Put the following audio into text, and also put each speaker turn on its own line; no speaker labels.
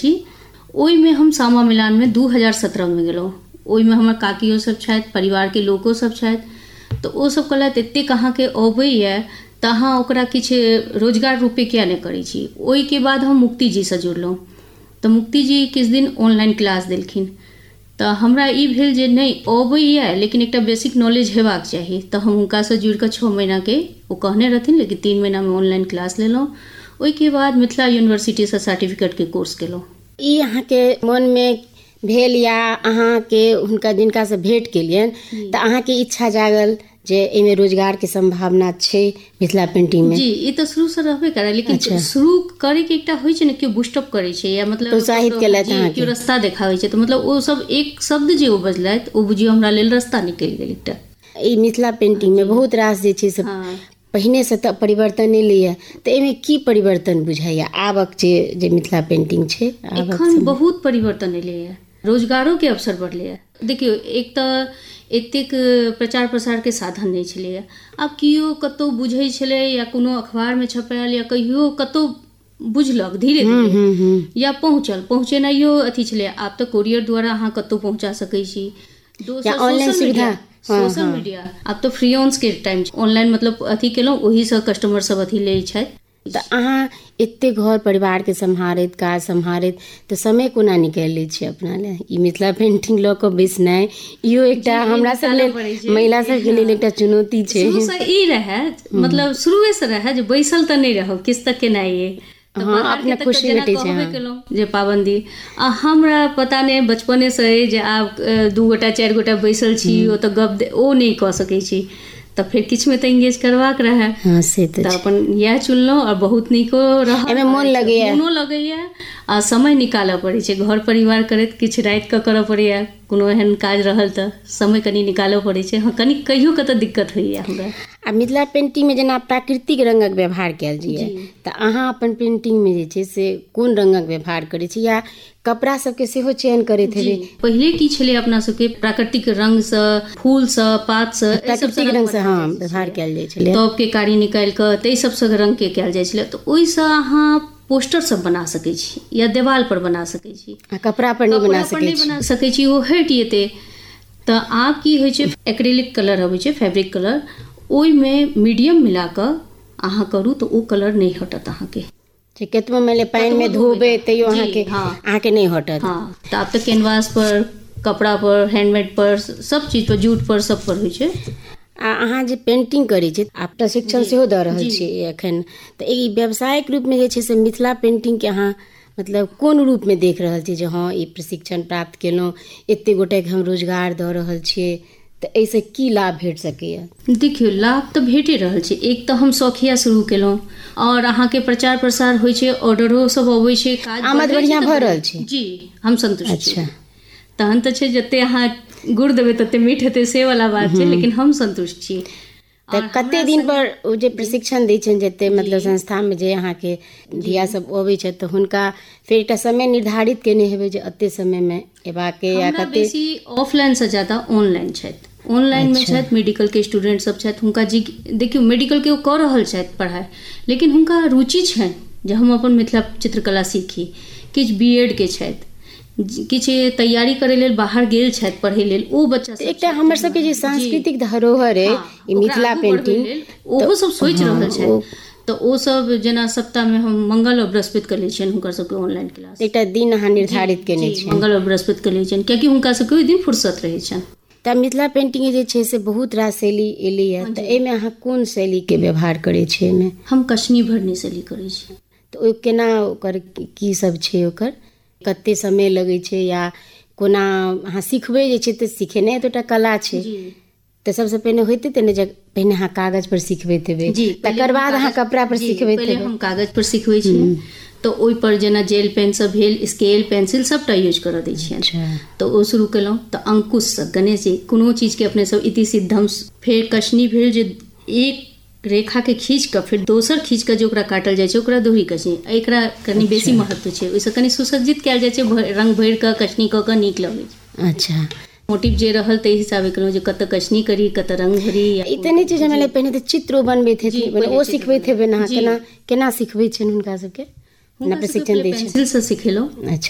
छी। ओहिमे हम सामा मिलान में 2017 में गेलहुँ। ओहिमे हमर काकियो सब छथि, परिवार के लोको सब छथि। तऽ ओ सब कहलथि एतेक अहाँके अबैए तऽ अहाँ ओकरा किछु रोजगार रूपे किया नहि करै छी। ओहिके बाद हम मुक्ति जी से जुड़लहुँ। तऽ मुक्ति जी किछु दिन ऑनलाइन क्लास देलखिन। तऽ हमरा ई भेल जे नहि अबैए लेकिन एकटा बेसिक नॉलेज हेबाक चाही। तऽ हम हुनकासँ जुड़ि कऽ 6 महीनाके ओ कहने रहथिन, लेकिन 3 महीनामे ऑनलाइन क्लास लेलहुँ। ओहिके बाद मिथिला यूनिवर्सिटीसँ सर्टिफिकेटके कोर्स केलहुँ।
ई अहाँके मनमे भेल या अहाँके हुनका जिनकासँ भेँट केलियनि तऽ अहाँके इच्छा जागल जे एहिमे रोजगारके संभावना छै मिथिला पेंटिंगमे?
जी, ई तऽ शुरूसँ रहबे करे, लेकिन शुरू करैके एकटा होइ छै ने, केओ बुस्टअप करै छै या मतलब
प्रोत्साहित केलथि अहाँके,
केओ रास्ता देखाबै छै। तऽ मतलब ओ सब एक शब्द जे ओ बजलथि ओ बुझियो हमरा लेल रास्ता निकलि गेल एकटा।
ई मिथिला पेंटिंगमे बहुत रास जे छै से पहिने से तऽ परिवर्तन एलैए, तऽ एहिमे की परिवर्तन बुझाइए आबक जे मिथिला पेंटिंग छै?
एखन बहुत परिवर्तन एलैए, रोजगारोके अवसर बढ़लैए। देखियौ, एक तऽ एतेक प्रचार प्रसारके साधन नहि छलैए। आब केओ कतहु बुझै छलै या कोनो अखबारमे छपायल या कहियो कतहु बुझलक धीरे धीरे या पहुँचेनाइयो अथी छलै। आब तऽ कोरियर द्वारा अहाँ कतहु पहुँचा सकै छी। दोसर
ऑनलाइन सुविधा,
सोशल मीडिया, आब तो फ्रीलांस के टाइम ऑनलाइन मतलब अथी केलहुँ, ओहीसँ कस्टमर सब अथी लै छथि।
तऽ अहाँ एते घर परिवारके सम्हारैत, काज सम्हारैत, तऽ समय कोना निकालि लै छियै अपना लेल? ई मिथिला पेंटिंग लऽ कऽ बैसनाइ इहो एकटा हमरा सब लेल, महिला सबके लेल एकटा चुनौती छै।
शुरूसँ ई रहै, मतलब शुरुएसँ रहै जे बैसल तऽ नहि रहब, किछु तऽ केनाइ ये।
अपने खुशी भेटै छै
जे पाबंदी आ हमरा पता नहि बचपनेसँ अइ जे आब 2 गोटा 4 गोटा बैसल छी ओ तऽ गप ओ नहि कऽ सकै छी। तऽ फेर किछुमे तऽ इंगेज करबाक रहै।
से तऽ
अपन इएह चुनलहुँ और बहुत नीको रहल।
एहिमे मोन
लगैए आ समय निकालऽ पड़ै छै। घर परिवार करैत किछु राति कऽ करऽ पड़ैए, कोनो एहन काज रहल तऽ समय कनि निकालऽ पड़ै छै। हाँ, कनि कहियो कतऽ दिक्कत होइए हमरा।
आ मिथिला पेंटिंगमे जेना प्राकृतिक रंगक व्यवहार कयल जाइए, तऽ अहाँ अपन पेंटिंगमे जे छै से कोन रंगक व्यवहार करै छी, या कपड़ा सबके सेहो चयन करैत हेबै?
पहिले की छलै अपना सबके प्राकृतिक रंगसँ, फूलसँ, पातसँ,
प्राकृतिक रंगसँ व्यवहार कयल जाइ छलै।
तबके कारी निकालि कऽ ताहि सबसँ रंगके कयल जाइ छलै। तऽ ओहिसँ अहाँ पोस्टर सब बना सकै छी या देवाल पर बना सकै छी।
कपड़ा पर नहि बना
सकै छी, ओ हटि जेतै। तऽ आब की होइ छै, एक्रेलिक कलर अबै छै, फैब्रिक कलर, ओहिमे मीडियम मिला कऽ अहाँ करू तऽ ओ कलर नहि हटत अहाँके।
कतबो मानि पानिमे धोबै तैयो अहाँके नहि हटत।
हाँ, तऽ आब तऽ कैनवास पर, कपड़ा पर, हैंडमेड पर, सब चीज पर, जूट पर, सब पर होइ छै।
आ अहाँ जे पेंटिंग करै छी, आप प्रशिक्षण सेहो दऽ रहल छी एखन, तऽ ई व्यावसायिक रूपमे जे छै से मिथिला पेंटिंगके अहाँ मतलब कोन रूपमे देख रहल छी जे हाँ ई प्रशिक्षण प्राप्त केलहुँ, एतेक गोटेके हम रोजगार दऽ रहल छियै, तऽ एहिसँ की लाभ भेट सकैए?
देखियौ, लाभ तऽ भेटे रहल छै। एक तऽ हम शौखिया शुरू केलहुँ और अहाँके प्रचार प्रसार होइ छै, ऑर्डरो सब अबै छै, काज
आमद बढ़िआँ भऽ रहल छै।
जी, हम संतुष्ट छी। तहन तऽ छै जते अहाँ गुड़ देबै तते मीठ हेतै, से वाला बात छै, लेकिन हम संतुष्ट छी।
तऽ कते दिन पर ओ जे प्रशिक्षण दै छनि, जते मतलब संस्थामे जे अहाँके धिया सब अबै छथि, तऽ हुनका फेर एकटा समय निर्धारित केने हेबै जे एते समयमे एबाके, या कते?
बेसी ऑफलाइन से ज्यादा ऑनलाइन छथि। ऑनलाइनमे छथि, मेडिकलके स्टूडेंट सब छथि, हुनका जी देखियौ मेडिकलके ओ कऽ रहल छथि पढ़ाइ, लेकिन हुनका रुचि छनि जे हम अपन मिथिला चित्रकला सीखी। किछु BEd के छथि, किछु तैयारी करै लेल बाहर गेल छथि पढ़ै लेल, ओ बच्चा सब
एकटा हमर सबके जे सांस्कृतिक धरोहर अइ ई मिथिला पेंटिंग,
ओहो सब सोचि रहल छथि। तऽ ओ सब जेना सप्ताहमे हम मंगल और बृहस्पति के लै छियनि हुनकर सबके ऑनलाइन क्लास।
एकटा दिन अहाँ निर्धारित केने छियै,
मंगल और बृहस्पति के लै छियनि, कियाकि हुनका सबके ओहि दिन फुर्सत रहै छनि।
तऽ मिथिला पेंटिंग जे छै से बहुत रास शैली एलैए, तऽ एहिमे अहाँ कोन शैलीके व्यवहार करै छियै? एहिमे
हम कश्मीरी भरनी शैली करै छी।
तऽ ओ केना, ओकर की सब छै, ओकर कते समय लगै छै, या कोना अहाँ सिखबै जे छै? तऽ सिखेनाइ तऽ एकटा कला छै, तऽ सबसँ पहिने होइते तऽ ने जे पहिने अहाँ कागज पर सिखबैत हेबै, तकर बाद अहाँ कपड़ा पर सिखबैत हेबै।
हम कागज पर सिखबै छियै, तऽ ओहि पर जेना जेल पेन सब भेल, स्केल पेंसिल सबटा यूज करऽ दै छियनि। तऽ ओ शुरू केलहुँ। तऽ अंकुशसँ गणेश जी कोनो चीजके अपने सब इति सिद्धम, फेर कशनी भेल जे एक रेखाके खींच कऽ फेर दोसर खींच कऽ जे ओकरा काटल जाइ छै ओकरा दोहरी कशनी। एकरा कनि बेसी महत्व छै, ओहिसँ कनि सुसज्जित कयल जाइ छै, रंग भरि कऽ कशनी कऽ कऽ नीक लगै छै।
अच्छा,
मोटिव जे रहल ताहि हिसाबे केलहुँ जे कतऽ कशनी करी, कतऽ रंग भरी।
ई तऽ नहि छै जे हमरा पहिने तऽ चित्रो बनबैत हेथिन, ओ सिखबैत हेबै अहाँ? केना सिखबै छनि हुनका सबके?
प्रशिक्षण पेंसिल से सिखेलहुँ।
अच्छा।